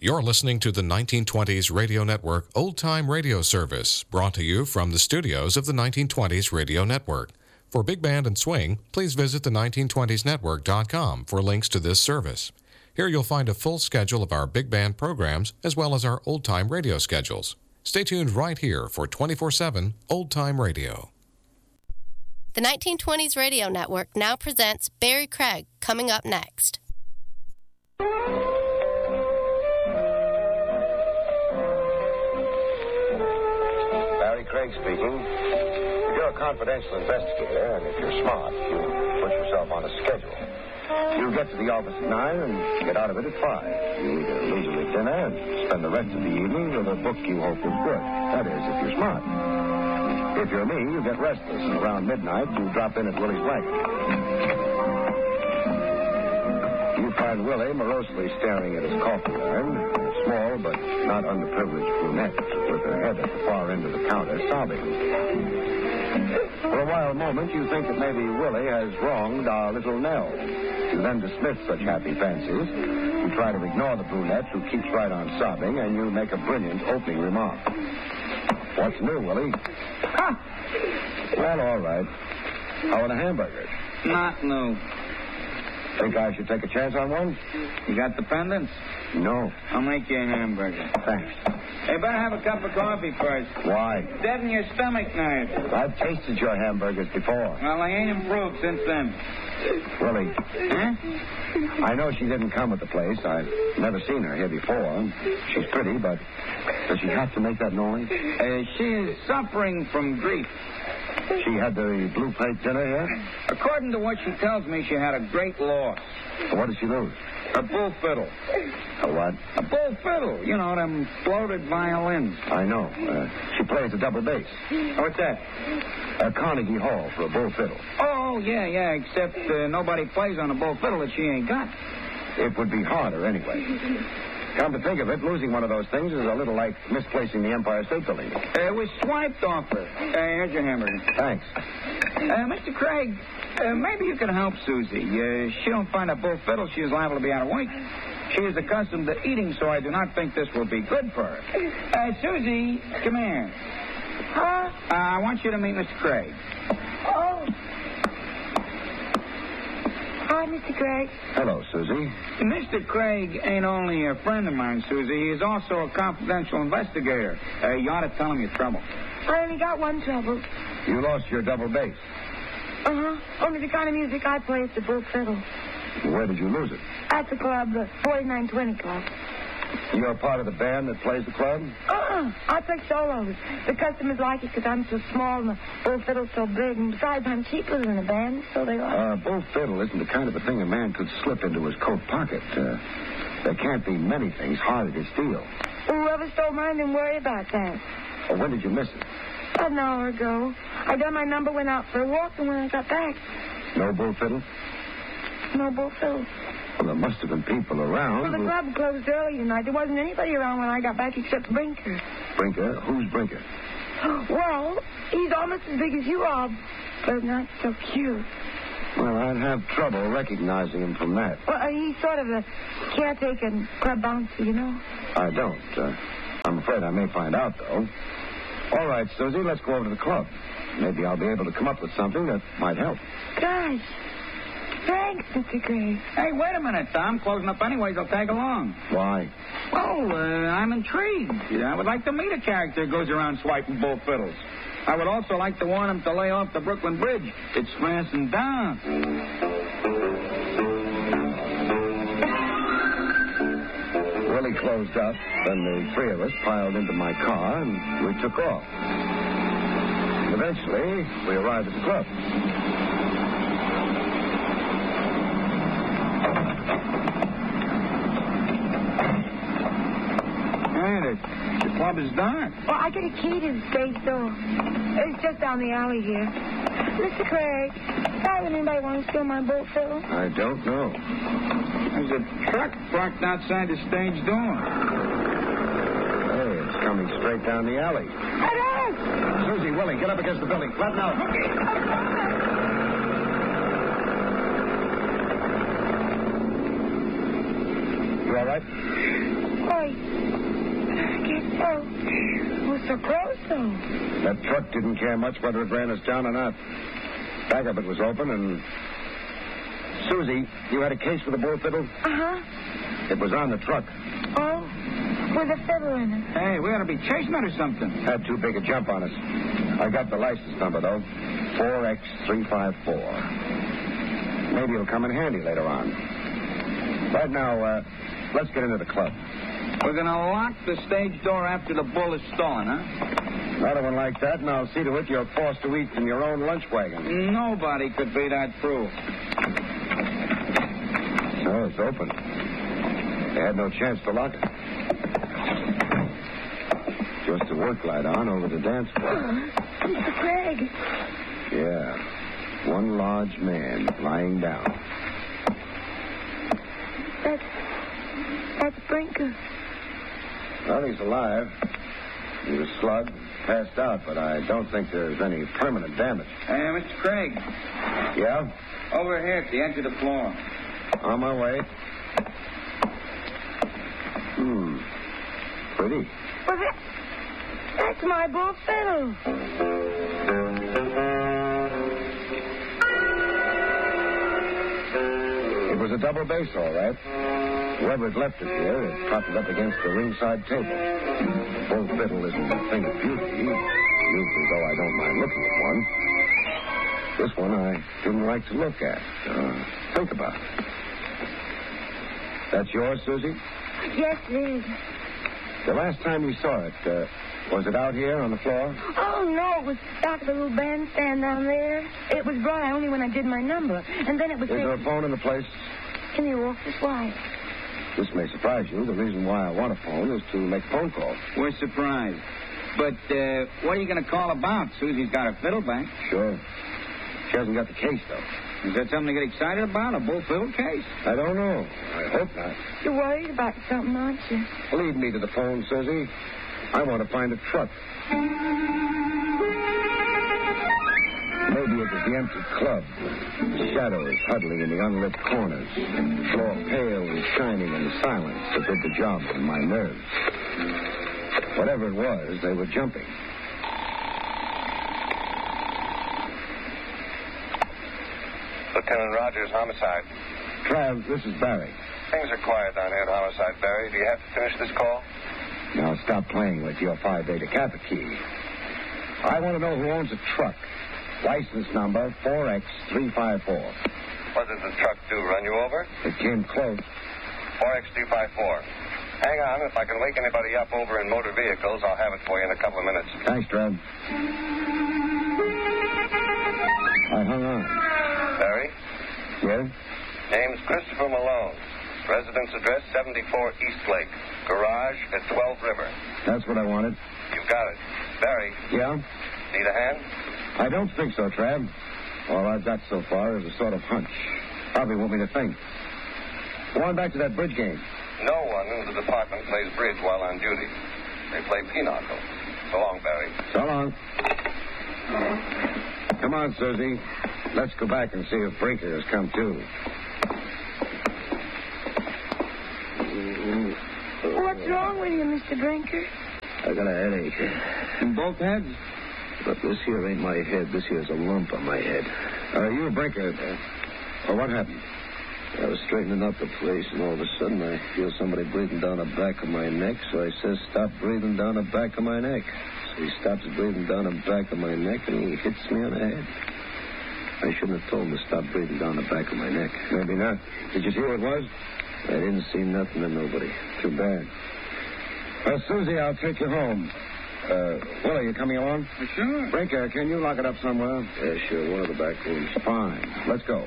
You're listening to the 1920s Radio Network Old Time Radio Service, brought to you from the studios of the 1920s Radio Network. For Big Band and Swing, please visit the 1920snetwork.com for links to this service. Here you'll find a full schedule of our big band programs as well as our old-time radio schedules. Stay tuned right here for 24/7 old-time radio. The 1920s Radio Network now presents Barry Craig, coming up next. Barry Craig speaking. If you're a confidential investigator, and if you're smart, you put yourself on a schedule. You get to the office at 9 and get out of it at 5. You eat a leisurely dinner and spend the rest of the evening with a book you hope is good. That is, if you're smart. If you're me, you get restless, and around midnight, you drop in at Willie's wagon. You find Willie morosely staring at his coffee urn, a small but not underprivileged brunette with her head at the far end of the counter, sobbing. For a wild moment, you think that maybe Willie has wronged our little Nell. You then dismiss such happy fancies. You try to ignore the brunette who keeps right on sobbing, and you make a brilliant opening remark. What's new, Willie? Ah! Well, all right. How are the hamburgers? Not new. Think I should take a chance on one? You got the pendants? No. I'll make you a hamburger. Thanks. Hey, better have a cup of coffee first. Why? Deaden your stomach nerves. I've tasted your hamburgers before. Well, they ain't improved since then. Willie, Huh? I know she didn't come at the place. I've never seen her here before. She's pretty, but does she have to make that noise? She is suffering from grief. She had the blue plate dinner here? According to what she tells me, she had a great loss. What did she lose? A bull fiddle. A what? A bull fiddle. You know, them floated violins. I know. She plays a double bass. What's that? Carnegie Hall for a bull fiddle. Oh, yeah, except nobody plays on a bull fiddle that she ain't got. It would be harder anyway. Come to think of it, losing one of those things is a little like misplacing the Empire State Building. It was swiped off her. Here's your hamburger. Thanks. Mr. Craig, maybe you can help Susie. She don't find a bull fiddle, she is liable to be out of weight. She is accustomed to eating, so I do not think this will be good for her. Susie, come here. Huh? I want you to meet Mr. Craig. Oh. Hi, Mr. Craig. Hello, Susie. Mr. Craig ain't only a friend of mine, Susie. He is also a confidential investigator. You ought to tell him your trouble. I only got one trouble. You lost your double bass. Uh-huh. Only the kind of music I play is the bull fiddle. Where did you lose it? At the club, the 4920 Club. You're part of the band that plays the club? I play solos. The customers like it because I'm so small and the bull fiddle's so big. And besides, I'm cheaper than a band, so they like Bull fiddle isn't the kind of a thing a man could slip into his coat pocket. There can't be many things harder to steal. Whoever stole mine didn't worry about that. Well, when did you miss it? About an hour ago. I done my number, went out for a walk, and when I got back, No bull fiddle? no bull fiddle. Well, there must have been people around. Well, the club closed early tonight. There wasn't anybody around when I got back except Brinker. Brinker? Who's Brinker? Well, he's almost as big as you are, but not so cute. Well, I'd have trouble recognizing him from that. Well, he's sort of a caretaker and club bouncer, you know. I don't. I'm afraid I may find out, though. All right, Susie, let's go over to the club. Maybe I'll be able to come up with something that might help. Gosh. Thanks, Mr. Gray. Hey, wait a minute, Tom. Closing up anyways. I'll tag along. Why? Well, I'm intrigued. I would like to meet a character who goes around swiping bull fiddles. I would also like to warn him to lay off the Brooklyn Bridge. It's smashing down. Willie closed up, then the three of us piled into my car, and we took off. Eventually, we arrived at the club. The club is dark. Well, I got a key to the stage door. It's just down the alley here. Mr. Craig, why would anybody want to steal my bull fiddle? I don't know. There's a truck parked outside the stage door. Hey, it's coming straight down the alley. It is! Susie, Willie, get up against the building. Flatten out. You all right? I guess so. We're so close, though. That truck didn't care much whether it ran us down or not. Back of it was open, and... Susie, you had a case for the bull fiddle? Uh-huh. It was on the truck. Oh? With a fiddle in it. Hey, we ought to be chasing it or something. Had too big a jump on us. I got the license number, though. 4X354. Maybe it'll come in handy later on. Right now, let's get into the club. We're going to lock the stage door after the bull is stolen, huh? Another one like that, and I'll see to it you're forced to eat from your own lunch wagon. Nobody could be that cruel. No, it's open. They had no chance to lock it. Just a work light on over the dance floor. Mr. Craig. Yeah. One large man lying down. That's Brinker. Well, he's alive. He was slugged, passed out, but I don't think there's any permanent damage. Mr. Craig. Yeah? Over here at the edge of the floor. On my way. Pretty. Well, that's my bull fiddle. It was a double bass, all right. Whoever had left it here had propped it up against the ringside table. Bull fiddle isn't a thing of beauty, usually, though I don't mind looking at one. This one I didn't like to look at. Think about it. That's yours, Susie? Yes, it is. The last time you saw it, was it out here on the floor? Oh, no, it was back of the little bandstand down there. It was brought out only when I did my number. And then it was... Is there a phone in the place? In the office? Why? This may surprise you. The reason why I want a phone is to make a phone call. We're surprised. But what are you going to call about? Susie's got her fiddle back. Sure. She hasn't got the case, though. Is that something to get excited about? A bull fiddle case? I don't know. I hope not. You're worried about something, aren't you? Lead me to the phone, Susie. I want to find a truck. Maybe it was the empty club. Shadows huddling in the unlit corners. The floor pale and shining in the silence that did the job on my nerves. Whatever it was, they were jumping. Lieutenant Rogers, homicide. Trav, this is Barry. Things are quiet down here at homicide, Barry. Do you have to finish this call? Now stop playing with your 5 Beta Kappa key. I want to know who owns a truck. License number 4X354. What did the truck do, run you over? It came close. 4X354. Hang on. If I can wake anybody up over in motor vehicles, I'll have it for you in a couple of minutes. Thanks, Trav. I hung on. Barry? Yes? Name's Christopher Malone. Residence address 74 Eastlake. Garage at 12 River. That's what I wanted. You've got it. Barry? Yeah? Need a hand? I don't think so, Trav. All I've got so far is a sort of hunch. Probably want me to think. Go on back to that bridge game. No one in the department plays bridge while on duty. They play pinochle. So long, Barry. So long. Come on, Susie. Let's go back and see if Brinker has come too. What's wrong with you, Mr. Brinker? I got a headache. In both heads? But this here ain't my head. This here's a lump on my head. You a Brinker. What happened? I was straightening up the place, and all of a sudden I feel somebody breathing down the back of my neck, so I says, stop breathing down the back of my neck. So he stops breathing down the back of my neck, and he hits me on the head. I shouldn't have told him to stop breathing down the back of my neck. Maybe not. Did you see what it was? I didn't see nothing and nobody. Too bad. Susie, I'll take you home. Willie, you coming along? Sure. Brinker, can you lock it up somewhere? Yeah, sure. One of the back rooms. Fine. Let's go.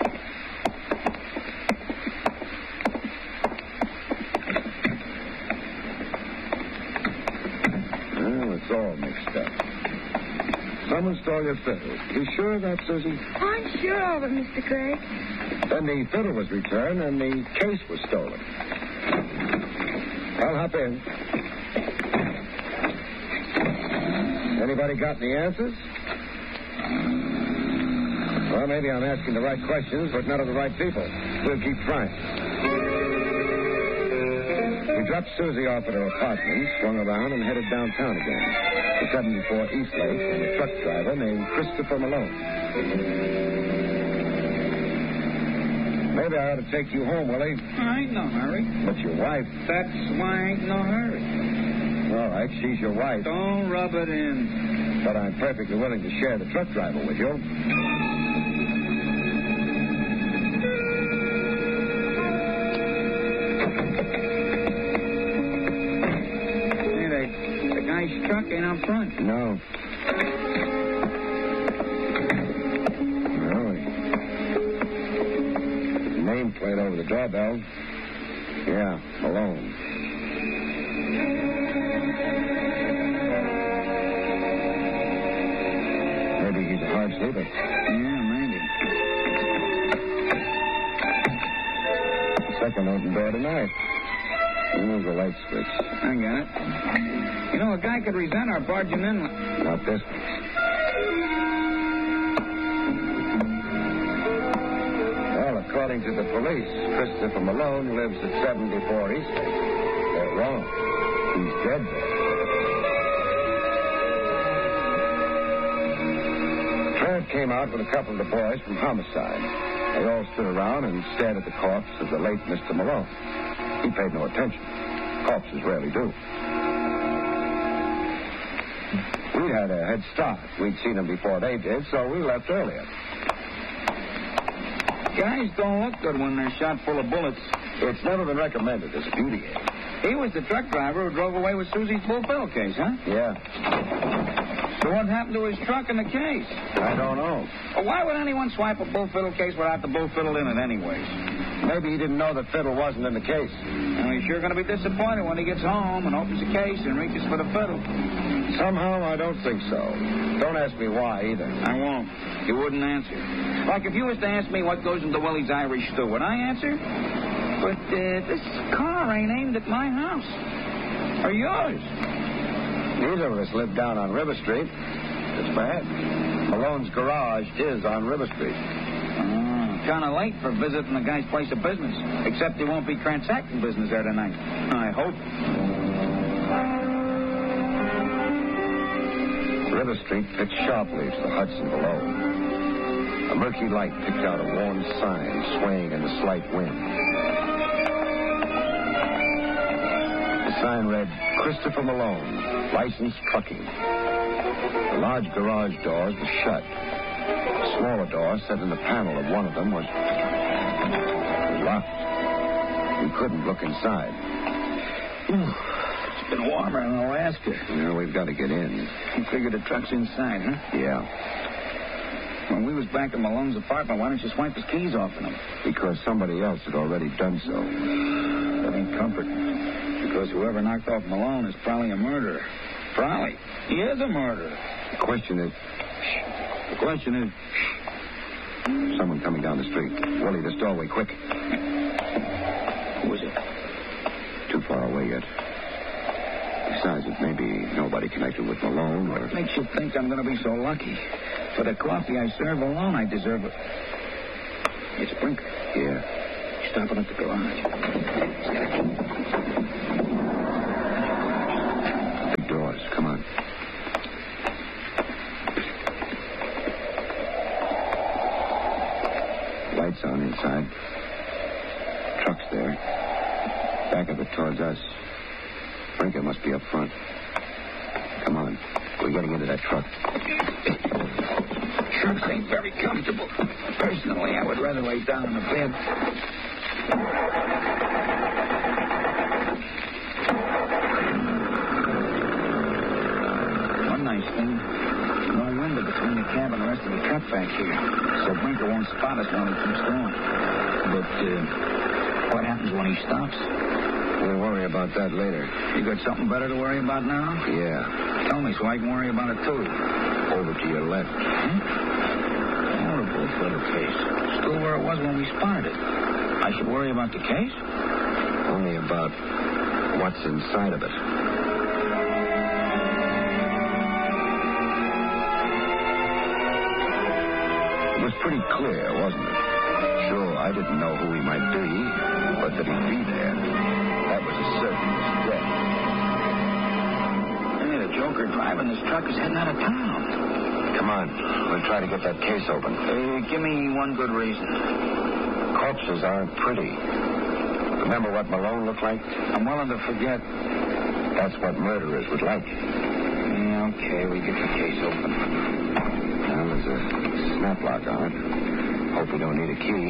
Well, it's all mixed up. Someone stole your fiddle. You sure of that, Susie? I'm sure of it, Mr. Craig. Then the fiddle was returned and the case was stolen. I'll hop in. Anybody got any answers? Well, maybe I'm asking the right questions, but none of the right people. We'll keep trying. We dropped Susie off at her apartment, swung around, and headed downtown again. The 74 Eastlake and a truck driver named Christopher Malone. Maybe I ought to take you home, Willie. I ain't no hurry. But your wife. That's why I ain't no hurry. All right, she's your wife. Don't rub it in. But I'm perfectly willing to share the truck driver with you. The guy's truck ain't out front. No. Nameplate over the doorbell. Yeah, Malone. Maybe he's a hard sleeper. Yeah, maybe. Second open door tonight. There's the light switch. I got it. You know, a guy could resent our barging in. Not this one. According to the police, Christopher Malone lives at 74 Eastlake. They're wrong. He's dead there. Sheriff came out with a couple of the boys from homicide. They all stood around and stared at the corpse of the late Mr. Malone. He paid no attention. Corpses rarely do. We had a head start. We'd seen them before they did, so we left earlier. Guys don't look good when they're shot full of bullets. It's never been recommended as a beauty aid. He was the truck driver who drove away with Susie's bull fiddle case, huh? Yeah. So what happened to his truck and the case? I don't know. Well, why would anyone swipe a bull fiddle case without the bull fiddle in it anyways? Maybe he didn't know the fiddle wasn't in the case. Well, he's sure going to be disappointed when he gets home and opens the case and reaches for the fiddle. Somehow, I don't think so. Don't ask me why, either. I won't. You wouldn't answer. Like if you was to ask me what goes into Willie's Irish stew, would I answer? But this car ain't aimed at my house. Or yours. Neither of us live down on River Street. It's bad. Malone's garage is on River Street. Kind of late for visiting the guy's place of business. Except he won't be transacting business there tonight. I hope. River Street pitched sharply to the Hudson below. A murky light picked out a worn sign swaying in the slight wind. The sign read, Christopher Malone, licensed trucking. The large garage doors were shut. The smaller door set in the panel of one of them was locked. We couldn't look inside. It's been warmer in Alaska. Yeah, we've got to get in. You figure the truck's inside, huh? Yeah. When we was back in Malone's apartment, why don't you swipe his keys off of him? Because somebody else had already done so. That ain't comfort. Because whoever knocked off Malone is probably a murderer. Probably. He is a murderer. The question is... Someone coming down the street. Willie, this doorway, quick. Who is it? Too far away yet. Besides, it may be nobody connected with Malone or... What makes you think I'm going to be so lucky? For the coffee I serve alone, I deserve it. It's Brinker. Yeah. He's stopping at the garage. Big doors. Come on. Lights on inside. Truck's there. Back of it towards us. Brinker must be up front. Come on. We're getting into that truck. Trucks ain't very comfortable. Personally, I would rather lay down in the bed. One nice thing, no window between the cab and the rest of the truck back here, so Brinker won't spot us when he comes through. But what happens when he stops? We'll worry about that later. You got something better to worry about now? Yeah. Tell me so I can worry about it, too. Over to your left. Horrible little case. Still where it was when we spotted it. I should worry about the case? Only about what's inside of it. It was pretty clear, wasn't it? Sure, I didn't know who he might be, but that he'd be there, that was a certainty. 11. This truck is heading out of town. Come on. We'll try to get that case open. Give me one good reason. Corpses aren't pretty. Remember what Malone looked like? I'm willing to forget. That's what murderers would like. Yeah, okay, we get the case open. Well, there's a snap lock on it. Hope we don't need a key.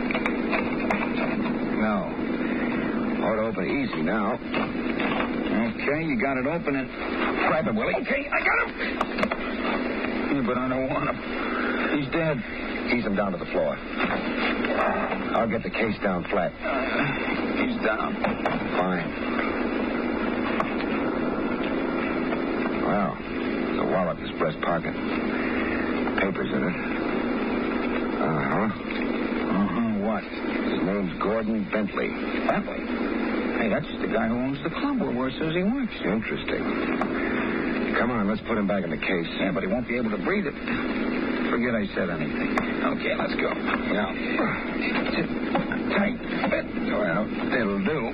No. Ought to open easy now. Okay, you got it open and... Grab it, Willie. Okay, I got him! Yeah, but I don't want him. He's dead. Ease him down to the floor. I'll get the case down flat. He's down. Fine. Well, there's a wallet in his breast pocket. Papers in it. What? His name's Gordon Bentley. Bentley? Hey, that's the guy who owns the club where Susie works. Interesting. Come on, let's put him back in the case. Yeah, but he won't be able to breathe it. Forget I said anything. Okay, let's go. Yeah. Tight fit. Well, it'll do.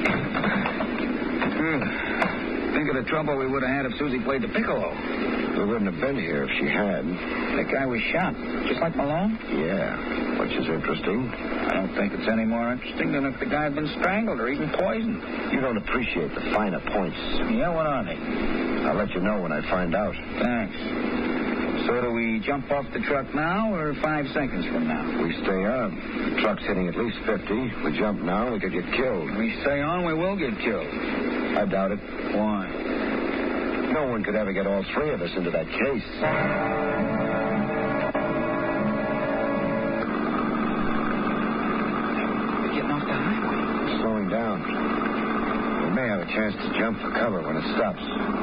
Think of the trouble we would have had if Susie played the piccolo. We wouldn't have been here if she had. The guy was shot, just like Malone? Yeah, which is interesting. I don't think it's any more interesting than if the guy had been strangled or even poisoned. You don't appreciate the finer points. Yeah, what are they? I'll let you know when I find out. Thanks. So do we jump off the truck now or 5 seconds from now? We stay on. The truck's hitting at least 50. We jump now, we could get killed. We stay on, we will get killed. I doubt it. Why? No one could ever get all three of us into that case. We're getting off the highway. Slowing down. We may have a chance to jump for cover when it stops.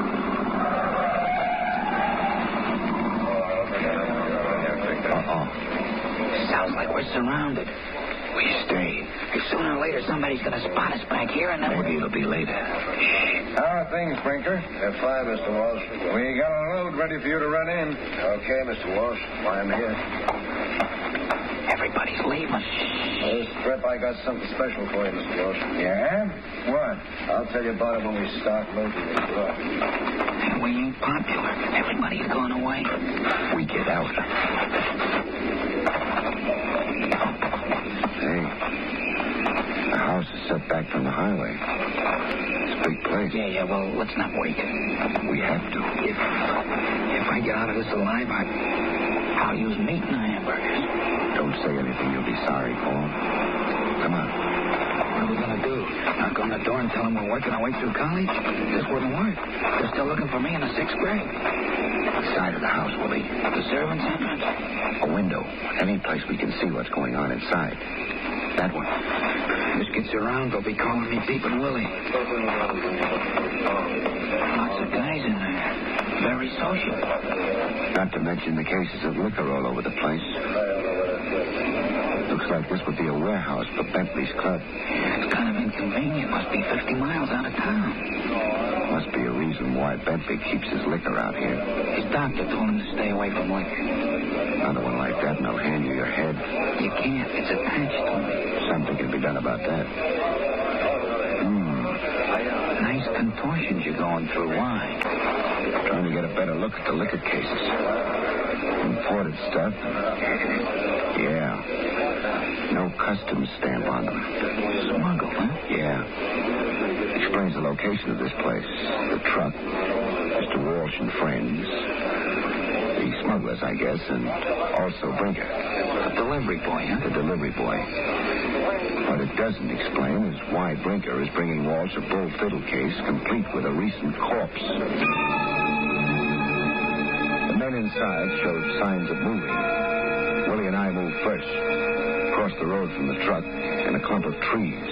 Sounds like we're surrounded. We stay. Sooner or later, somebody's going to spot us back here, and then maybe it'll be later. How are things, Brinker? They're fine, Mr. Walsh. We got a load ready for you to run in. Okay, Mr. Walsh. Why I'm here. Everybody's leaving. This trip, I got something special for you, Mr. Walsh. Yeah? What? I'll tell you about it when we start loading the truck. And we ain't popular. Everybody's gone away. We get out. Hey, the house is set back from the highway. It's a big place. Yeah, well, let's not wait. We have to. If I get out of this alive, I'll use meat in the hamburgers. Don't say anything. You'll be sorry, Paul. Come on. What are we going to do? Knock on the door and tell them we're working our way through college? This wouldn't work. They're still looking for me in the 6th grade. What side of the house, Willie? The servants' entrance? A window. Any place we can see what's going on inside. That one. This gets around, they'll be calling me Peepin' Willie. Lots of guys in there. Very social. Not to mention the cases of liquor all over the place. Looks like this would be a warehouse for Bentley's club. It's kind of inconvenient. Must be 50 miles out of town. Must be a reason why Bentley keeps his liquor out here. His doctor told him to stay away from liquor. Another one like that and they'll hand you your head. You can't. It's attached to me. Something can be done about that. Nice contortions you're going through. Why? Trying to get a better look at the liquor cases. Imported stuff. Yeah. No customs stamp on them. Smuggled, huh? Yeah. Explains the location of this place. The truck. Mr. Walsh and friends. The smugglers, I guess, and also Brinker. The delivery boy, huh? The delivery boy. What it doesn't explain is why Brinker is bringing Walsh a bull fiddle case complete with a recent corpse. The men inside showed signs of moving. Willie and I moved first. Crossed the road from the truck and a clump of trees.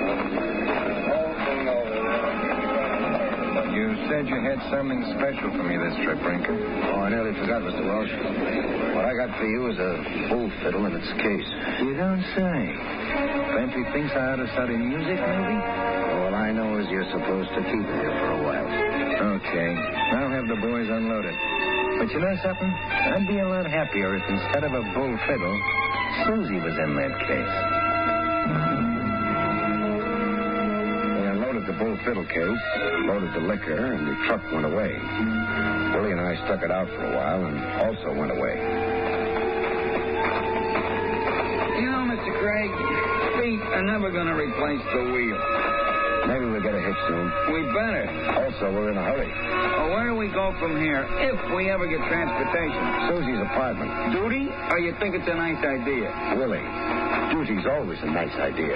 You said you had something special for me this trip, Brinker. Oh, I nearly forgot, Mr. Walsh. What I got for you is a bull fiddle in its case. You don't say. Bentley thinks I ought to study music, maybe? All I know is you're supposed to keep it here for a while. Okay. I'll have the boys unload it. But you know something? I'd be a lot happier if instead of a bull fiddle, Susie was in that case. They unloaded the the bull fiddle case, loaded the liquor, and the truck went away. Willie and I stuck it out for a while and also went away. You know, Mr. Craig, feet are never going to replace the wheel. Maybe we'll get a hitch soon. We better. Also, we're in a hurry. Well, where do we go from here if we ever get transportation? Susie's apartment. Duty? Or you think it's a nice idea? Willie, duty's always a nice idea.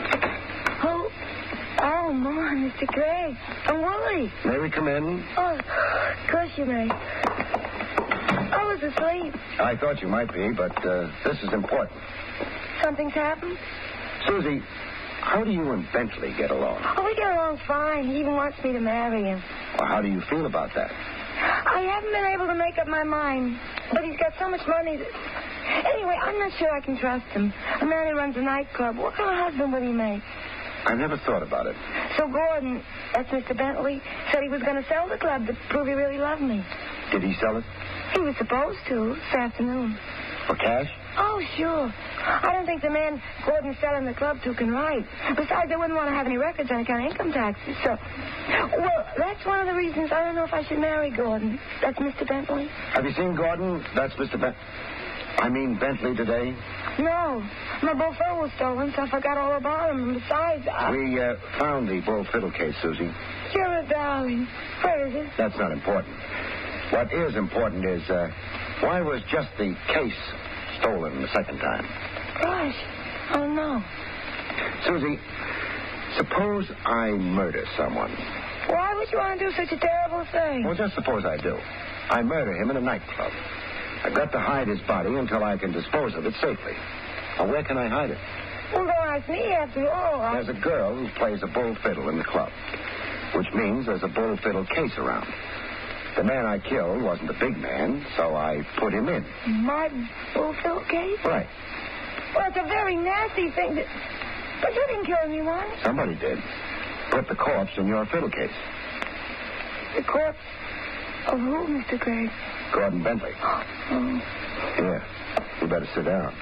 Oh, my, Mr. Craig. I'm Willie. May we come in? Oh, of course you may. I was asleep. I thought you might be, but this is important. Something's happened? Susie, how do you and Bentley get along? Oh, we get along fine. He even wants me to marry him. Well, how do you feel about that? I haven't been able to make up my mind, but he's got so much money that... Anyway, I'm not sure I can trust him. A man who runs a nightclub, what kind of husband would he make? I never thought about it. So Gordon, that's Mr. Bentley, said he was going to sell the club to prove he really loved me. Did he sell it? He was supposed to this afternoon. For cash? Oh, sure. I don't think the man Gordon's selling the club to can write. Besides, they wouldn't want to have any records on account of income taxes. So, well, that's one of the reasons I don't know if I should marry Gordon. That's Mr. Bentley. Have you seen Gordon? That's Mr. Bentley today? No. My bull fiddle was stolen, so I forgot all about him. And besides, We found the bull fiddle case, Susie. You're a darling. Where is it? That's not important. What is important is, why was just the case stolen the second time? Gosh, I don't know. Susie, suppose I murder someone. Why would you want to do such a terrible thing? Well, just suppose I do. I murder him in a nightclub. I've got to hide his body until I can dispose of it safely. Now, where can I hide it? Well, don't ask me after all. There's a girl who plays a bull fiddle in the club, which means there's a bull fiddle case around. The man I killed wasn't a big man, so I put him in. My bull fiddle case? Right. Well, it's a very nasty thing to... But you didn't kill anyone. Somebody did. Put the corpse in your fiddle case. The corpse of who, Mr. Craig? Gordon Bentley. Oh. Here. You better sit down.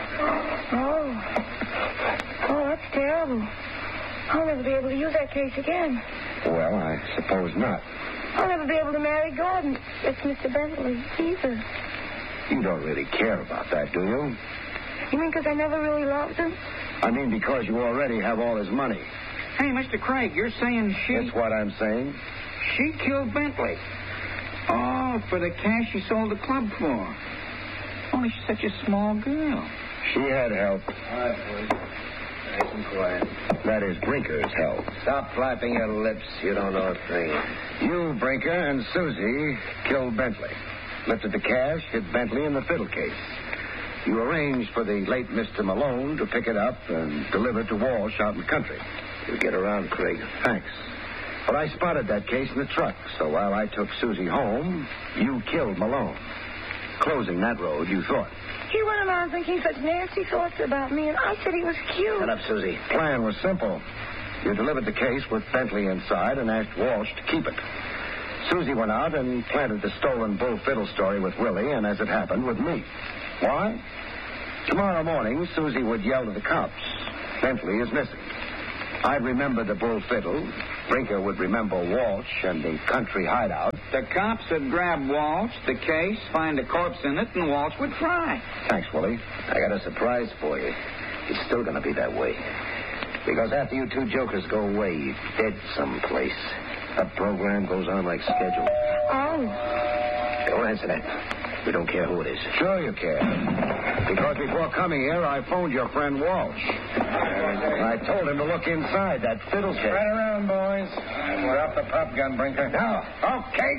Oh, that's terrible. I'll never be able to use that case again. Well, I suppose not. I'll never be able to marry Gordon. It's Mr. Bentley either. You don't really care about that, do you? You mean because I never really loved him? I mean because you already have all his money. Hey, Mr. Craig, you're saying she... That's what I'm saying. She killed Bentley. Oh, for the cash she sold the club for. Only she's such a small girl. She had help. All right, boys. Nice and quiet. That is Brinker's help. Stop flapping your lips. You don't know a thing. You, Brinker, and Susie killed Bentley. Lifted the cash, hid Bentley in the fiddle case. You arranged for the late Mr. Malone to pick it up and deliver it to Walsh out in the country. You get around, Craig. Thanks. But I spotted that case in the truck, so while I took Susie home, you killed Malone. Closing that road, you thought. He went around thinking such nasty thoughts about me, and I said he was cute. Shut up, Susie. Plan was simple. You delivered the case with Bentley inside and asked Walsh to keep it. Susie went out and planted the stolen bull fiddle story with Willie, and as it happened, with me. Why? Tomorrow morning, Susie would yell to the cops, "Bentley is missing." I'd remember the bull fiddle. Brinker would remember Walsh and the country hideout. The cops would grab Walsh, the case, find a corpse in it, and Walsh would fry. Thanks, Willie. I got a surprise for you. It's still going to be that way. Because after you two jokers go away, you're dead someplace. That program goes on like scheduled. Oh. Don't answer that. We don't care who it is. Sure you care. Because before coming here, I phoned your friend Walsh. I told him to look inside that fiddle case. Right around, boys. Drop the pop gun, Brinker. Now. Okay.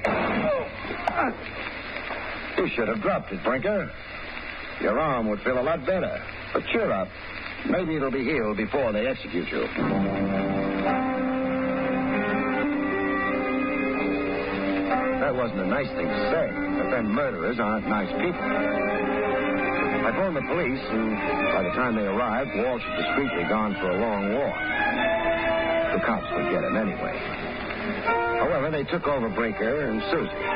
You should have dropped it, Brinker. Your arm would feel a lot better. But cheer up. Maybe it'll be healed before they execute you. That wasn't a nice thing to say, but then murderers aren't nice people. I phoned the police, and by the time they arrived, Walsh had discreetly gone for a long walk. The cops would get him anyway. However, they took over Brinker and Susie.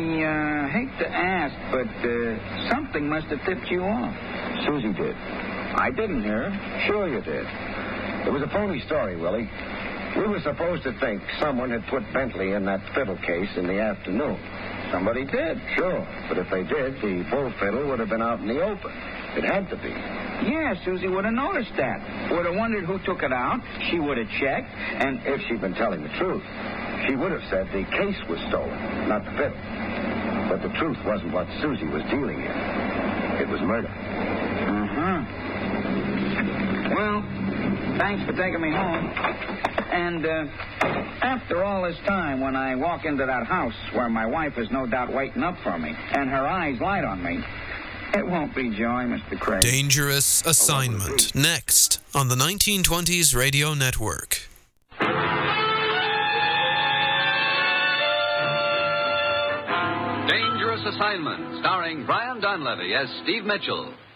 I hate to ask, but something must have tipped you off. Susie did. I didn't hear. Sure you did. It was a phony story, Willie. We were supposed to think someone had put Bentley in that fiddle case in the afternoon. Somebody did. Sure, but if they did, the bull fiddle would have been out in the open. It had to be. Yeah, Susie would have noticed that. Would have wondered who took it out. She would have checked, and if she'd been telling the truth, she would have said the case was stolen, not the fiddle. But the truth wasn't what Susie was dealing in. It was murder. Well, thanks for taking me home. And after all this time, when I walk into that house where my wife is no doubt waiting up for me, and her eyes light on me, it won't be joy, Mr. Craig. Dangerous Assignment, next on the 1920s Radio Network. Dangerous Assignment, starring Brian Donlevy as Steve Mitchell.